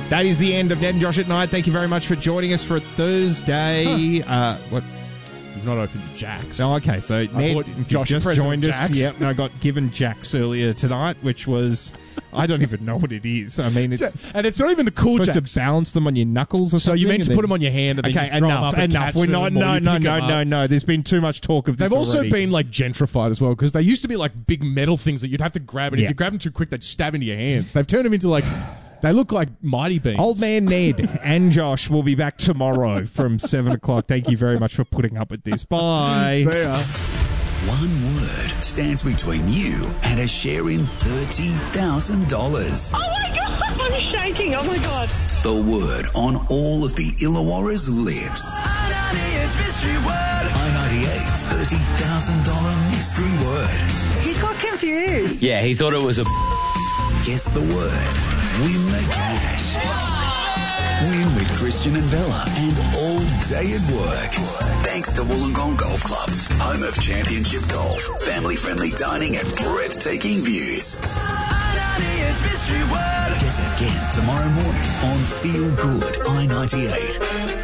That is the end of Ned and Josh at Night. Thank you very much for joining us for Thursday. What? You've not opened your Jacks. Oh, okay. So Ned Josh just joined us. Jacks. Yep. And I got given Jacks earlier tonight, which was... I don't even know what it is. I mean, it's... And it's not even a cool supposed Jacks. to balance them on your knuckles or So something. you meant to put them on your hand and then you throw them up and catch We're them, not... or No. There's been too much talk of this They've also already. been like gentrified as well, because they used to be like big metal things that you'd have to grab, and Yeah. if you grab them too quick, they'd stab into your hands. They've turned them into like... They look like mighty beans. Old Man Ned and Josh will be back tomorrow from 7 o'clock. Thank you very much for putting up with this. Bye. See ya. One word stands between you and a share in $30,000. Oh my God, I'm shaking. Oh my God. The word on all of the Illawarra's lips. I-98's mystery word. I-98's $30,000 mystery word. He got confused. Yeah, he thought it was a... Guess the word. Win the cash. Win with Christian and Bella and all day at work. Thanks to Wollongong Golf Club, home of championship golf, family-friendly dining and breathtaking views. I-98's mystery word. Guess again tomorrow morning on Feel Good I-98.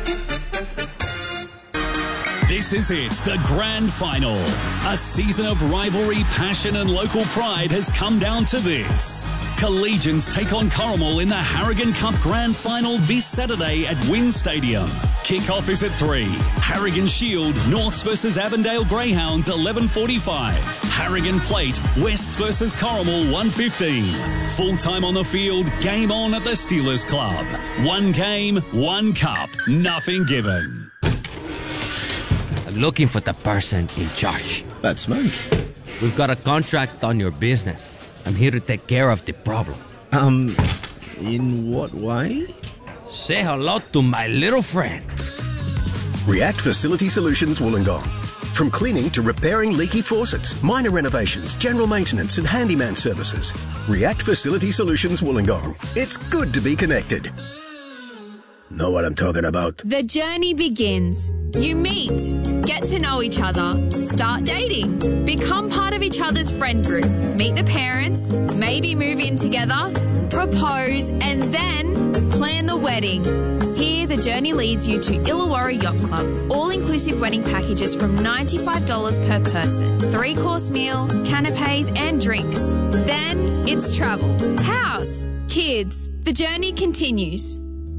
This is it, the grand final. A season of rivalry, passion and local pride has come down to this. Collegians take on Corrimal in the Harrigan Cup Grand Final this Saturday at Wynn Stadium. Kick-off is at 3. Harrigan Shield, Norths versus Avondale Greyhounds, 11:45. Harrigan Plate, Wests versus Corrimal, 1:15. Full time on the field, game on at the Steelers Club. One game, one cup, nothing given. I'm looking for the person in charge. That's me. We've got a contract on your business. I'm here to take care of the problem. In what way? Say hello to my little friend. React Facility Solutions Wollongong. From cleaning to repairing leaky faucets, minor renovations, general maintenance and handyman services. React Facility Solutions Wollongong. It's good to be connected. Know what I'm talking about? The journey begins. You meet, get to know each other, start dating, become part of each other's friend group, meet the parents, maybe move in together, propose, and then plan the wedding. Here, the journey leads you to Illawarra Yacht Club. All-inclusive wedding packages from $95 per person. 3-course meal, canapes and drinks. Then it's travel, house, kids. The journey continues.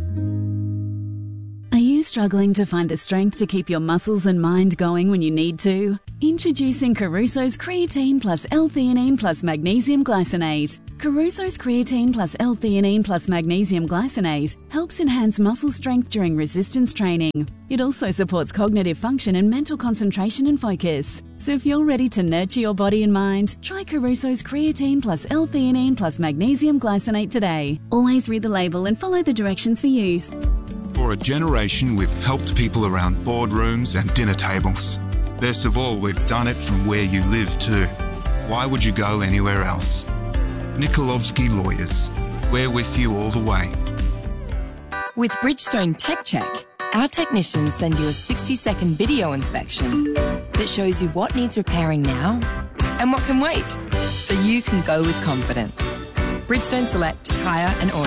Are you struggling to find the strength to keep your muscles and mind going when you need to? Introducing Caruso's Creatine Plus L-Theanine Plus Magnesium Glycinate. Caruso's Creatine Plus L-Theanine Plus Magnesium Glycinate helps enhance muscle strength during resistance training. It also supports cognitive function and mental concentration and focus. So if you're ready to nurture your body and mind, try Caruso's Creatine Plus L-Theanine Plus Magnesium Glycinate today. Always read the label and follow the directions for use. For a generation, we've helped people around boardrooms and dinner tables. Best of all, we've done it from where you live too. Why would you go anywhere else? Nikolovsky Lawyers. We're with you all the way. With Bridgestone Tech Check, our technicians send you a 60-second video inspection that shows you what needs repairing now and what can wait, so you can go with confidence. Bridgestone Select Tyre and Auto.